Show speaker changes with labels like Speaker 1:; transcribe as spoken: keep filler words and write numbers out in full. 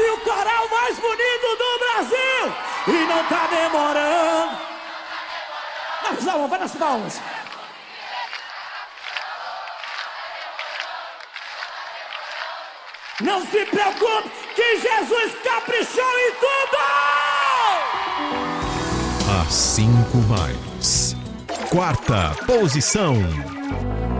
Speaker 1: Salve o coral mais bonito do Brasil! E não tá demorando. Nas palmas, vai nas palmas. Não se preocupe que Jesus caprichou em tudo!
Speaker 2: A cinco mais. Quarta posição.